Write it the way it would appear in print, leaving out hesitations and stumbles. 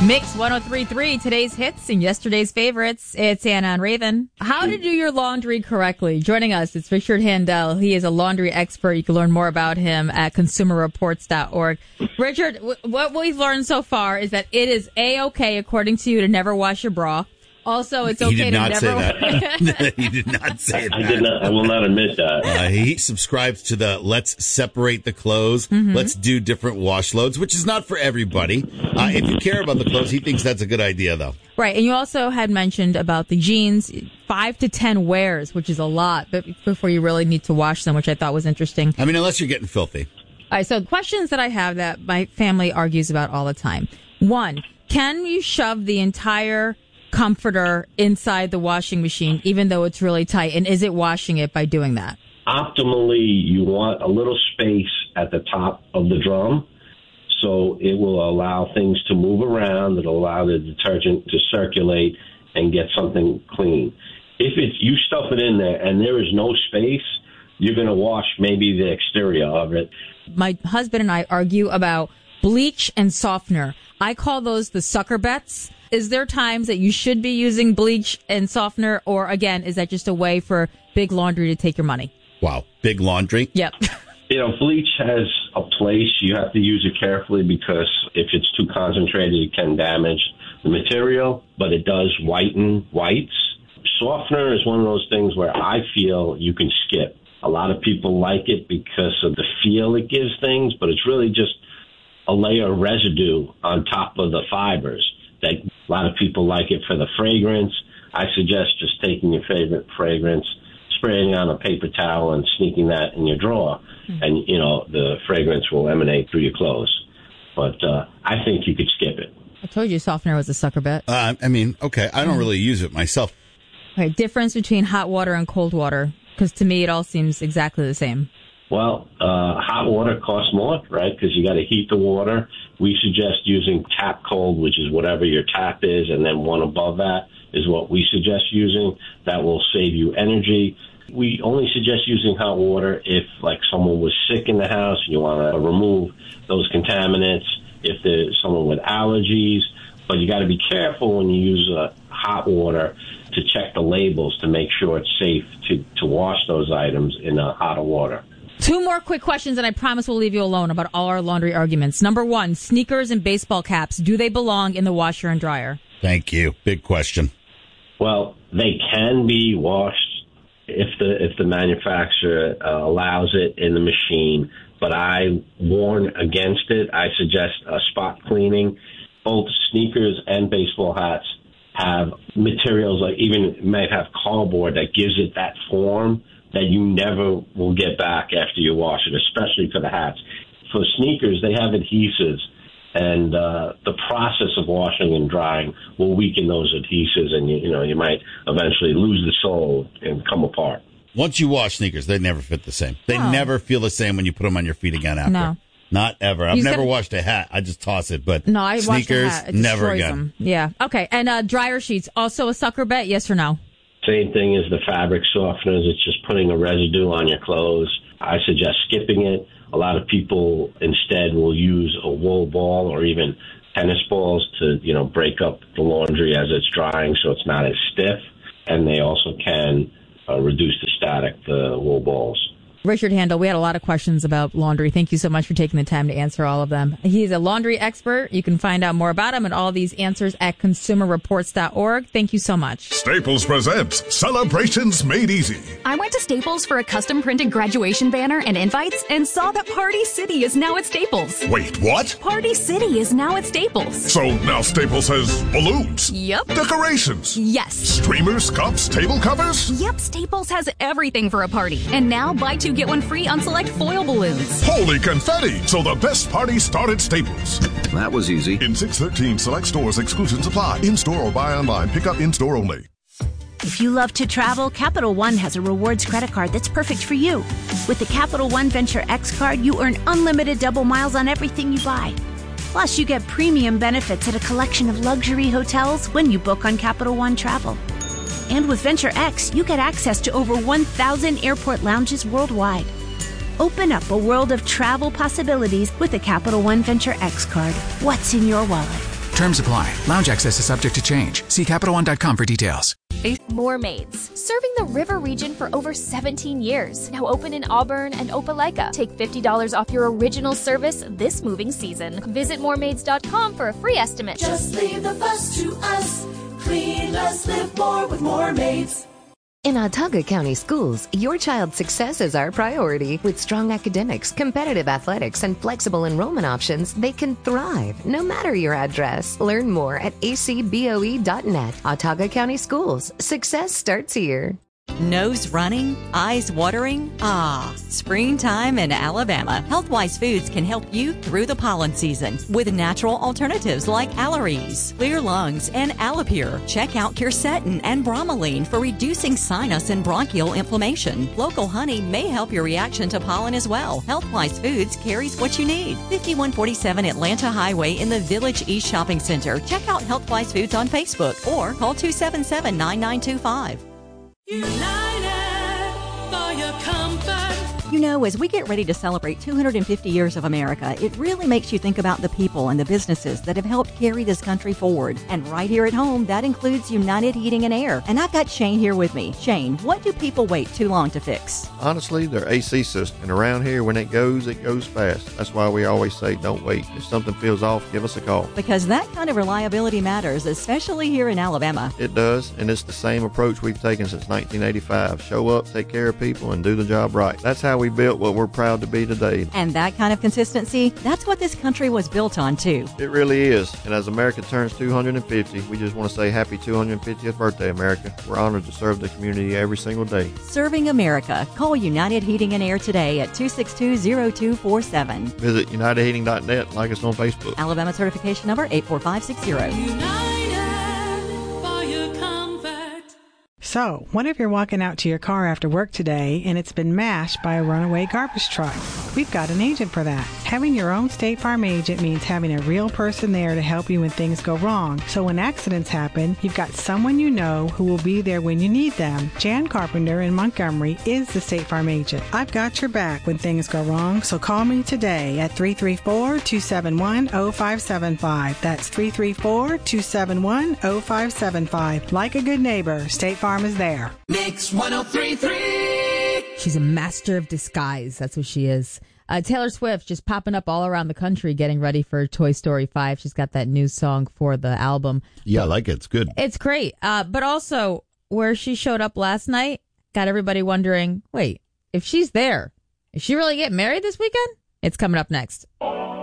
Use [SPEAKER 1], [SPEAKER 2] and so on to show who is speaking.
[SPEAKER 1] Mix 103.3, today's hits and yesterday's favorites. It's Anna and Raven. How to do your laundry correctly. Joining us, it's Richard Handel. He is a laundry expert. You can learn more about him at consumerreports.org. Richard, what we've learned so far is that it is A-okay, according to you, to never wash your bra. Also, it's okay to never...
[SPEAKER 2] Say that. He did not say that.
[SPEAKER 3] I did not. I will not admit that.
[SPEAKER 2] He subscribes to the let's separate the clothes, let's do different wash loads, which is not for everybody. If you care about the clothes, he thinks that's a good idea, though.
[SPEAKER 1] Right, and you also had mentioned about the jeans, 5 to 10 wears, which is a lot, but before you really need to wash them, which I thought was interesting.
[SPEAKER 2] I mean, unless you're getting filthy.
[SPEAKER 1] All right, so questions that I have that my family argues about all the time. 1, can you shove the entire comforter inside the washing machine, even though it's really tight? And is it washing it by doing that?
[SPEAKER 3] Optimally, you want a little space at the top of the drum, so it will allow things to move around. It'll allow the detergent to circulate and get something clean. If you stuff it in there and there is no space, you're going to wash maybe the exterior of it.
[SPEAKER 1] My husband and I argue about bleach and softener. I call those the sucker bets. Is there times that you should be using bleach and softener, or again, is that just a way for Big Laundry to take your money?
[SPEAKER 2] Wow, Big Laundry?
[SPEAKER 1] Yep.
[SPEAKER 3] Bleach has a place. You have to use it carefully because if it's too concentrated, it can damage the material, but it does whiten whites. Softener is one of those things where I feel you can skip. A lot of people like it because of the feel it gives things, but it's really just a layer of residue on top of the fibers. A lot of people like it for the fragrance. I suggest just taking your favorite fragrance, spraying on a paper towel and sneaking that in your drawer. And, the fragrance will emanate through your clothes. But I think you could skip it.
[SPEAKER 1] I told you softener was a sucker bet.
[SPEAKER 2] Okay. I don't really use it myself.
[SPEAKER 1] Okay, difference between hot water and cold water, because to me it all seems exactly the same.
[SPEAKER 3] Well, hot water costs more, right? Because you got to heat the water. We suggest using tap cold, which is whatever your tap is, and then one above that is what we suggest using. That will save you energy. We only suggest using hot water if, like, someone was sick in the house and you want to remove those contaminants, if there's someone with allergies. But you got to be careful when you use hot water to check the labels to make sure it's safe to wash those items in hot water.
[SPEAKER 1] 2 more quick questions, and I promise we'll leave you alone about all our laundry arguments. Number 1, sneakers and baseball caps, do they belong in the washer and dryer?
[SPEAKER 2] Thank you. Big question.
[SPEAKER 3] Well, they can be washed if the manufacturer allows it in the machine, but I warn against it. I suggest spot cleaning. Both sneakers and baseball hats have materials, like even might have cardboard that gives it that form that you never will get back after you wash it, especially for the hats. For sneakers, they have adhesives, and the process of washing and drying will weaken those adhesives, and you might eventually lose the sole and come apart.
[SPEAKER 2] Once you wash sneakers, they never fit the same. They never feel the same when you put them on your feet again after.
[SPEAKER 1] No.
[SPEAKER 2] Not ever. I've never washed a hat. I just toss it, but
[SPEAKER 1] no, I
[SPEAKER 2] sneakers,
[SPEAKER 1] wash a hat. It
[SPEAKER 2] never
[SPEAKER 1] destroys
[SPEAKER 2] again.
[SPEAKER 1] Them. Yeah. Okay. And dryer sheets, also a sucker bet, yes or no?
[SPEAKER 3] Same thing as the fabric softeners. It's just putting a residue on your clothes. I suggest skipping it. A lot of people instead will use a wool ball or even tennis balls to, break up the laundry as it's drying so it's not as stiff. And they also can reduce the static, the wool balls.
[SPEAKER 1] Richard Handel, we had a lot of questions about laundry. Thank you so much for taking the time to answer all of them. He's a laundry expert. You can find out more about him and all these answers at consumerreports.org. Thank you so much.
[SPEAKER 4] Staples presents Celebrations Made Easy.
[SPEAKER 5] I went to Staples for a custom printed graduation banner and invites and saw that Party City is now at Staples.
[SPEAKER 4] Wait, what?
[SPEAKER 5] Party City is now at Staples.
[SPEAKER 4] So now Staples has balloons?
[SPEAKER 5] Yep.
[SPEAKER 4] Decorations?
[SPEAKER 5] Yes.
[SPEAKER 4] Streamers, cups, table covers?
[SPEAKER 5] Yep, Staples has everything for a party. And now buy 2, get 1 free on select foil balloons.
[SPEAKER 4] Holy confetti! So the best party started Staples.
[SPEAKER 6] That was easy.
[SPEAKER 4] In 613 select stores, exclusions apply. In-store or buy online. Pick up in-store only.
[SPEAKER 7] If you love to travel, Capital One has a rewards credit card that's perfect for you. With the Capital One Venture X card, you earn unlimited double miles on everything you buy. Plus, you get premium benefits at a collection of luxury hotels when you book on Capital One Travel. And with Venture X, you get access to over 1,000 airport lounges worldwide. Open up a world of travel possibilities with the Capital One Venture X card. What's in your wallet?
[SPEAKER 6] Terms apply. Lounge access is subject to change. See CapitalOne.com for details.
[SPEAKER 8] More Maids, serving the river region for over 17 years. Now open in Auburn and Opelika. Take $50 off your original service this moving season. Visit moremaids.com for a free estimate.
[SPEAKER 9] Just leave the fuss to us. Clean less, live more with More Maids.
[SPEAKER 10] In Autauga County Schools, your child's success is our priority. With strong academics, competitive athletics, and flexible enrollment options, they can thrive no matter your address. Learn more at acboe.net. Autauga County Schools. Success starts here.
[SPEAKER 11] Nose running? Eyes watering? Ah, springtime in Alabama. Healthwise Foods can help you through the pollen season with natural alternatives like Allerese, Clear Lungs, and Alapure. Check out quercetin and bromelain for reducing sinus and bronchial inflammation. Local honey may help your reaction to pollen as well. Healthwise Foods carries what you need. 5147 Atlanta Highway in the Village East Shopping Center. Check out Healthwise Foods on Facebook or call 277-9925.
[SPEAKER 9] United for your comfort.
[SPEAKER 11] You know, as we get ready to celebrate 250 years of America, it really makes you think about the people and the businesses that have helped carry this country forward. And right here at home, that includes United Heating and Air. And I've got Shane here with me. Shane, what do people wait too long to fix?
[SPEAKER 12] Honestly, their AC system. And around here, when it goes fast. That's why we always say don't wait. If something feels off, give us a call.
[SPEAKER 11] Because that kind of reliability matters, especially here in Alabama.
[SPEAKER 12] It does, and it's the same approach we've taken since 1985. Show up, take care of people, and do the job right. That's how we built what we're proud to be today.
[SPEAKER 11] And that kind of consistency, that's what this country was built on, too.
[SPEAKER 12] It really is. And as America turns 250, we just want to say happy 250th birthday, America. We're honored to serve the community every single day.
[SPEAKER 11] Serving America. Call United Heating and Air today at 262-0247.
[SPEAKER 12] Visit UnitedHeating.net. Like us on Facebook.
[SPEAKER 11] Alabama certification number 84560.
[SPEAKER 13] So, what if you're walking out to your car after work today and it's been mashed by a runaway garbage truck? We've got an agent for that. Having your own State Farm agent means having a real person there to help you when things go wrong. So when accidents happen, you've got someone you know who will be there when you need them. Jan Carpenter in Montgomery is the State Farm agent. I've got your back when things go wrong, so call me today at 334-271-0575. That's 334-271-0575. Like a good neighbor, State Farm is there.
[SPEAKER 9] Mix 103.3.
[SPEAKER 1] She's a master of disguise. That's what she is. Taylor Swift just popping up all around the country getting ready for Toy Story 5. She's got that new song for the album.
[SPEAKER 2] Yeah, I like it. It's good.
[SPEAKER 1] It's great. But also, where she showed up last night got everybody wondering, wait, if she's there, is she really getting married this weekend? It's coming up next.